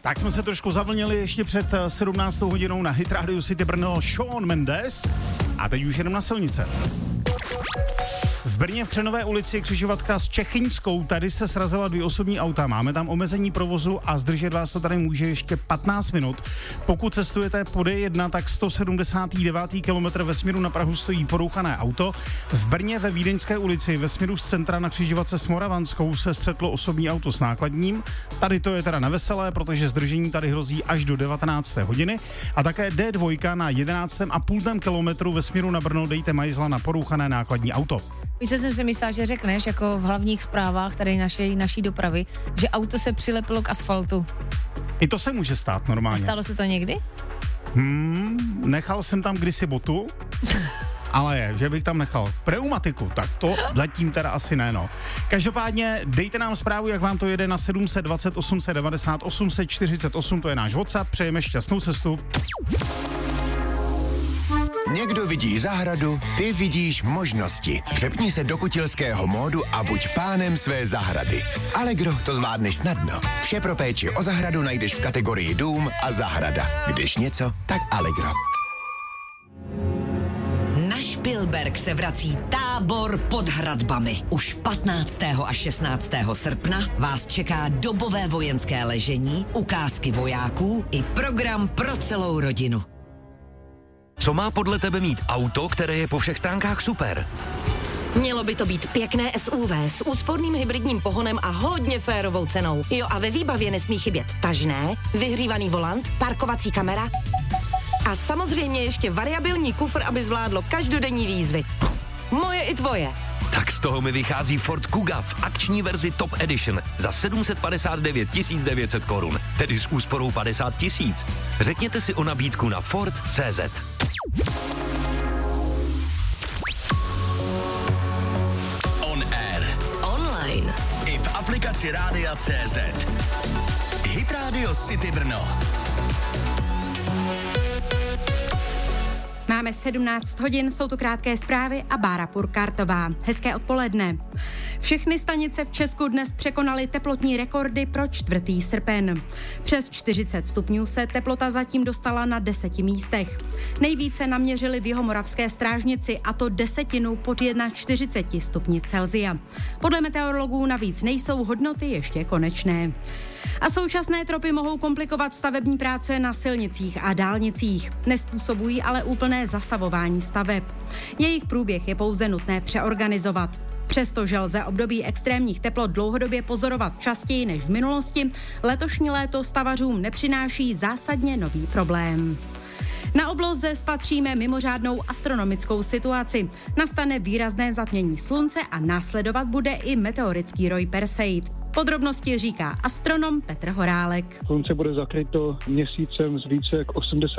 Tak jsme se trošku zavlnili ještě před 17. hodinou na Hit Radio City Brno Shawn Mendes a teď už jenom na silnice. V Brně v Křenové ulici křižovatka s Čechyňskou, tady se srazila 2 osobní auta. Máme tam omezení provozu a zdržet vás to tady může ještě 15 minut. Pokud cestujete po D1, tak 179. kilometr ve směru na Prahu stojí porouchané auto. V Brně ve Vídeňské ulici ve směru z centra na křižovatce s Moravanskou se střetlo osobní auto s nákladním. Tady to je teda neveselé, protože zdržení tady hrozí až do 19. hodiny. A také D2 na 11,5 kilometru ve směru na Brno dejte Majzla na porouchané nákladní auto. Víš, co jsem si myslela, že řekneš, jako v hlavních zprávách tady naší dopravy, že auto se přilepilo k asfaltu. I to se může stát normálně. Stalo se to někdy? Nechal jsem tam kdysi botu, ale že bych tam nechal pneumatiku, tak to zatím teda asi ne, no. Každopádně dejte nám zprávu, jak vám to jede na 720 890 848, to je náš WhatsApp, přejeme šťastnou cestu. Někdo vidí zahradu, ty vidíš možnosti. Přepni se do kutilského módu a buď pánem své zahrady. S Allegro to zvládneš snadno. Vše pro péči o zahradu najdeš v kategorii dům a zahrada. Když něco, tak Allegro. Na Špilberk se vrací tábor pod hradbami. Už 15. a 16. srpna vás čeká dobové vojenské ležení, ukázky vojáků i program pro celou rodinu. Co má podle tebe mít auto, které je po všech stránkách super? Mělo by to být pěkné SUV s úsporným hybridním pohonem a hodně férovou cenou. Jo, a ve výbavě nesmí chybět tažné, vyhřívaný volant, parkovací kamera a samozřejmě ještě variabilní kufr, aby zvládlo každodenní výzvy. Moje i tvoje. Tak z toho mi vychází Ford Kuga v akční verzi Top Edition za 759 900 korun, tedy s úsporou 50 000. Řekněte si o nabídku na Ford.cz. On air. Online. I v aplikaci Rádia.cz. Hit Radio City Brno. Máme 17 hodin, jsou to krátké zprávy a Bára Purkartová. Hezké odpoledne. Všechny stanice v Česku dnes překonaly teplotní rekordy pro 4. srpen. Přes 40 stupňů se teplota zatím dostala na 10 místech. Nejvíce naměřili v Jihomoravské Strážnici, a to 10 pod 41 stupni Celsia. Podle meteorologů navíc nejsou hodnoty ještě konečné. A současné tropy mohou komplikovat stavební práce na silnicích a dálnicích. Nezpůsobují ale úplné zastavování staveb. Jejich průběh je pouze nutné přeorganizovat. Přestože lze období extrémních teplot dlouhodobě pozorovat častěji než v minulosti, letošní léto stavařům nepřináší zásadně nový problém. Na obloze spatříme mimořádnou astronomickou situaci. Nastane výrazné zatmění slunce a následovat bude i meteorický roj Perseid. Podrobnosti říká astronom Petr Horálek. Slunce bude zakryto měsícem z více jak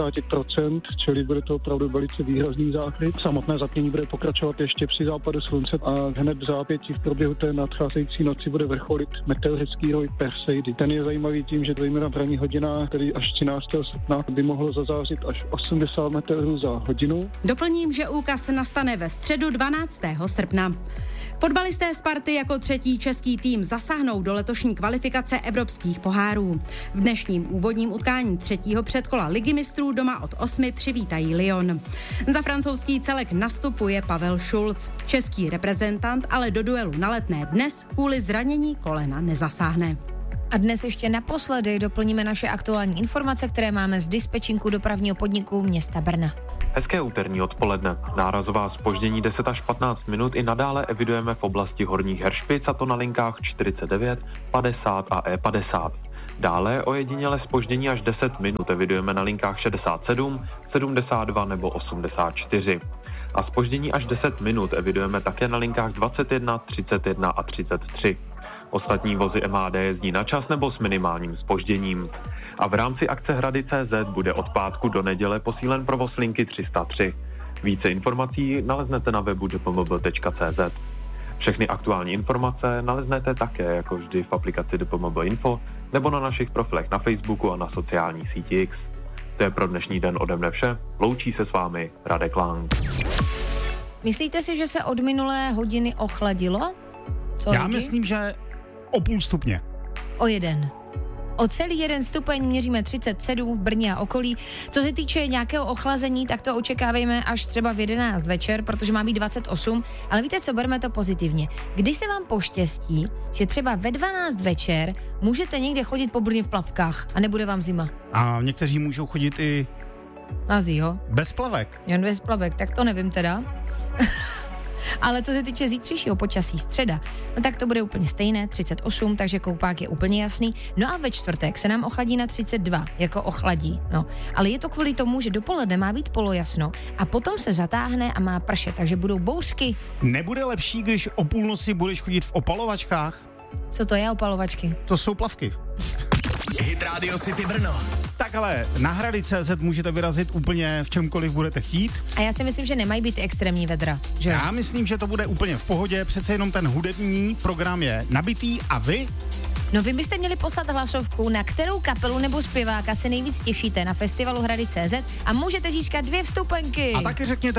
80%, čili bude to opravdu velice výrazný zákryt. Samotné zatmění bude pokračovat ještě při západu slunce a hned v zápětí v průběhu té nadcházející noci bude vrcholit meteorický roj Perseidy. Ten je zajímavý tím, že zejména v ranních hodinách, tedy až 13. srpna, by mohlo zazářit až 80 meteorů za hodinu. Doplním, že úkaz nastane ve středu 12. srpna. Fotbalisté Sparty jako 3. český tým zasáhnou do letošní kvalifikace evropských pohárů. V dnešním úvodním utkání 3. předkola Ligy mistrů doma od 8 přivítají Lyon. Za francouzský celek nastupuje Pavel Schulz. Český reprezentant ale do duelu na Letné dnes kvůli zranění kolena nezasáhne. A dnes ještě naposledy doplníme naše aktuální informace, které máme z dispečinku dopravního podniku města Brna. Hezké úterní odpoledne. Nárazová zpoždění 10 až 15 minut i nadále evidujeme v oblasti Horních Heršpic, a to na linkách 49, 50 a E50. Dále ojediněle zpoždění až 10 minut evidujeme na linkách 67, 72 nebo 84. A zpoždění až 10 minut evidujeme také na linkách 21, 31 a 33. Ostatní vozy MHD jezdí na čas nebo s minimálním zpožděním. A v rámci akce Hrady.cz bude od pátku do neděle posílen provoz linky 303. Více informací naleznete na webu dpmb.cz. Všechny aktuální informace naleznete také jako vždy v aplikaci DPMB Info nebo na našich profilech na Facebooku a na sociální síti X. To je pro dnešní den ode mne vše. Loučí se s vámi Radek Lang. Myslíte si, že se od minulé hodiny ochladilo? Já myslím, že o 0,5 stupně. O 1. O celý 1 stupeň měříme 37 v Brně a okolí. Co se týče nějakého ochlazení, tak to očekávejme až třeba v 11 večer, protože má být 28, ale víte co, bereme to pozitivně. Kdy se vám poštěstí, že třeba ve 12 večer můžete někde chodit po Brně v plavkách a nebude vám zima. A někteří můžou chodit i jo. bez plavek. Jen bez plavek, tak to nevím teda. Ale co se týče zítřejšího počasí středa, no tak to bude úplně stejné, 38, takže koupák je úplně jasný. No a ve čtvrtek se nám ochladí na 32, jako ochladí, no. Ale je to kvůli tomu, že dopoledne má být polojasno a potom se zatáhne a má pršet, takže budou bouřky. Nebude lepší, když o půlnoci budeš chodit v opalovačkách? Co to je opalovačky? To jsou plavky. Hit Radio City Brno. Tak ale na Hrady.cz můžete vyrazit úplně v čemkoliv budete chtít. A já si myslím, že nemají být extrémní vedra, že? Já myslím, že to bude úplně v pohodě, přece jenom ten hudební program je nabitý a vy? No vy byste měli poslat hlasovku, na kterou kapelu nebo zpěváka se nejvíc těšíte na festivalu Hrady.cz a můžete získat 2 vstupenky. A taky řekněte